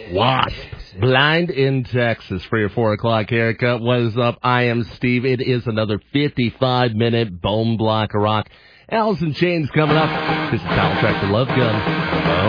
Wasp. Blind in Texas for your 4 o'clock haircut. What is up? I am Steve. It is another 55-minute bone block of rock. Alice in Chains coming up. This is Title Track the Love Gun.